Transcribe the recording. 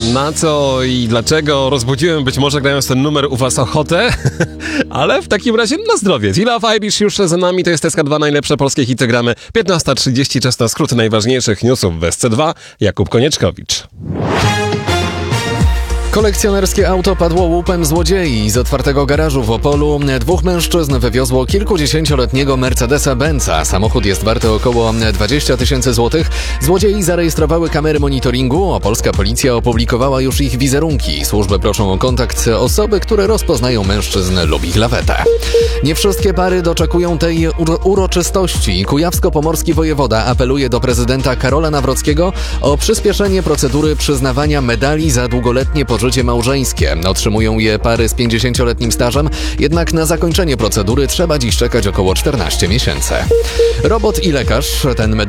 Na co i dlaczego rozbudziłem być może grając ten numer u was ochotę? Ale w takim razie na zdrowie. Villa Fibish już za nami, to jest SK2, najlepsze polskie hity gramy. 15:30, czas na skrót najważniejszych newsów w SC2. Jakub Konieczkowicz. Kolekcjonerskie auto padło łupem złodziei. Z otwartego garażu w Opolu 2 mężczyzn wywiozło kilkudziesięcioletniego Mercedesa-Benza. Samochód jest warty około 20 000 złotych. Złodziei zarejestrowały kamery monitoringu. Opolska policja opublikowała już ich wizerunki. Służby proszą o kontakt osoby, które rozpoznają mężczyzn lub ich lawetę. Nie wszystkie pary doczekują tej uroczystości. Kujawsko-pomorski wojewoda apeluje do prezydenta Karola Nawrockiego o przyspieszenie procedury przyznawania medali za długoletnie pożycie małżeńskie. Otrzymują je pary z 50-letnim stażem, jednak na zakończenie procedury trzeba dziś czekać około 14 miesięcy. Robot i lekarz, ten